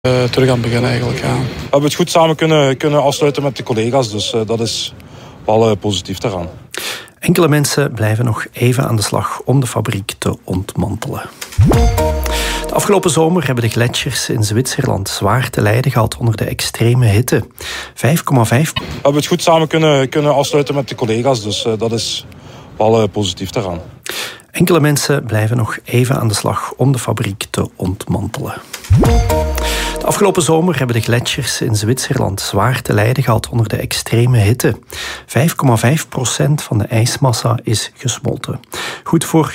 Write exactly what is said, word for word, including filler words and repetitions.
Uh, terug aan het begin eigenlijk, ja. We hebben het goed samen kunnen, kunnen afsluiten met de collega's, dus uh, dat is wel uh, positief daaraan. Enkele mensen blijven nog even aan de slag om de fabriek te ontmantelen. De afgelopen zomer hebben de gletsjers in Zwitserland zwaar te lijden gehad onder de extreme hitte. vijf komma vijf We hebben het goed samen kunnen, kunnen afsluiten met de collega's, dus uh, dat is wel uh, positief daaraan. Enkele mensen blijven nog even aan de slag om de fabriek te ontmantelen. De afgelopen zomer hebben de gletsjers in Zwitserland zwaar te lijden gehad onder de extreme hitte. vijf komma vijf procent van de ijsmassa is gesmolten. Goed voor